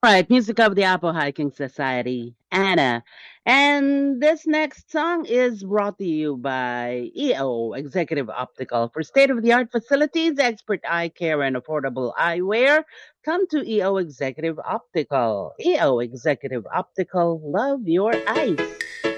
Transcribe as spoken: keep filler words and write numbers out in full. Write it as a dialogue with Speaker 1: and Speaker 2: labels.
Speaker 1: Right, music of the Apple Hiking Society, Anna. And this next song is brought to you by E O Executive Optical. For state of the art facilities, expert eye care, and affordable eyewear, come to E O Executive Optical. E O Executive Optical, love your eyes.